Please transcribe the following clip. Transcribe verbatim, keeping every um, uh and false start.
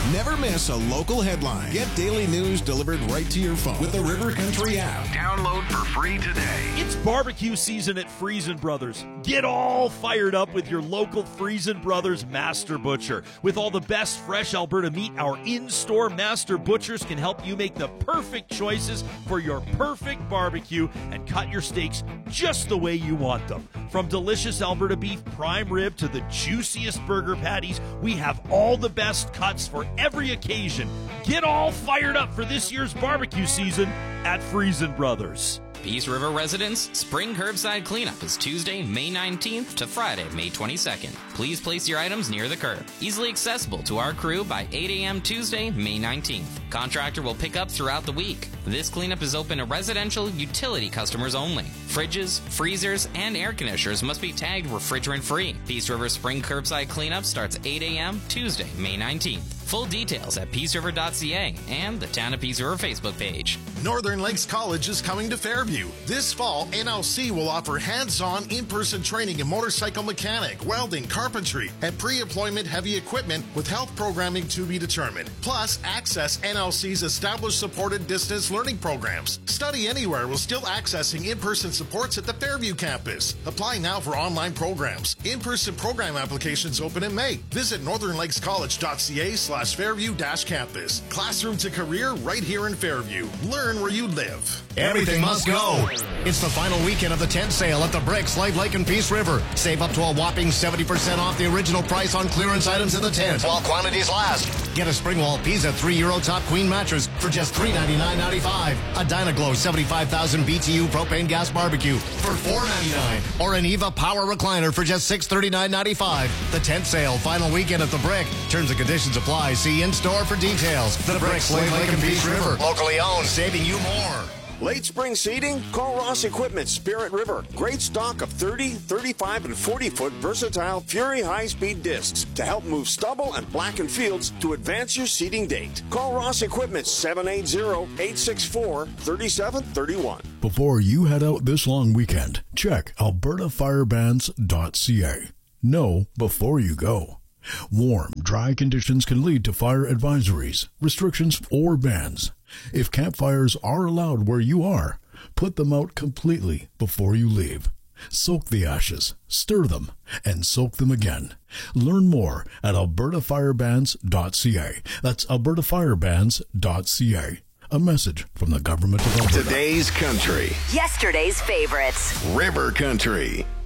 Never miss a local headline. Get daily news delivered right to your phone with the River Country app. Download for free today. It's barbecue season at Friesen Brothers. Get all fired up with your local Friesen Brothers Master Butcher. With all the best fresh Alberta meat, our in-store Master Butchers can help you make the perfect choices for your perfect barbecue and cut your steaks just the way you want them. From delicious Alberta beef prime rib to the juiciest burger patties, we have all the best cuts for every occasion. Get all fired up for this year's barbecue season at Friesen Brothers. Peace River residents, spring curbside cleanup is Tuesday, May nineteenth to Friday, May twenty-second. Please place your items near the curb. Easily accessible to our crew by eight a.m. Tuesday, May nineteenth. Contractor will pick up throughout the week. This cleanup is open to residential utility customers only. Fridges, freezers, and air conditioners must be tagged refrigerant-free. Peace River spring curbside cleanup starts eight a.m. Tuesday, May nineteenth. Full details at peace river dot c a and the Town of Peace River Facebook page. Northern Lakes College is coming to Fairview. This fall, N L C will offer hands-on, in-person training in motorcycle mechanic, welding, carpentry, and pre-employment heavy equipment with health programming to be determined. Plus, access N L C's established supported distance learning programs. Study anywhere while still accessing in-person supports at the Fairview campus. Apply now for online programs. In-person program applications open in May. Visit northern lakes college dot c a slash Fairview dash campus. Classroom to career right here in Fairview. Learn where you live. Everything must go. It's the final weekend of the tent sale at the Bricks, Slave Lake, and Peace River. Save up to a whopping seventy percent off the original price on clearance items in the tent while quantities last. Get a Springwall Pisa three euro top queen mattress for just three ninety-nine ninety-five. A Dynaglow seventy-five thousand B T U propane gas barbecue for four ninety-nine. Or an Eva Power recliner for just six thirty-nine ninety-five. The tent sale, final weekend at the Brick. Terms and conditions apply. See in-store for details. The Brick, Slave Lake, and Peace River. Locally owned, saving you more. Late spring seating? Call Ross Equipment, Spirit River. Great stock of thirty, thirty-five, and forty-foot versatile Fury high-speed discs to help move stubble and blackened fields to advance your seeding date. Call Ross Equipment, seven eight zero, eight six four, three seven three one. Before you head out this long weekend, check alberta firebans dot c a. Know before you go. Warm, dry conditions can lead to fire advisories, restrictions, or bans. If campfires are allowed where you are, put them out completely before you leave. Soak the ashes, stir them, and soak them again. Learn more at alberta firebans dot c a. That's alberta firebans dot c a. A message from the Government of Alberta. Today's country. Yesterday's favorites. River Country.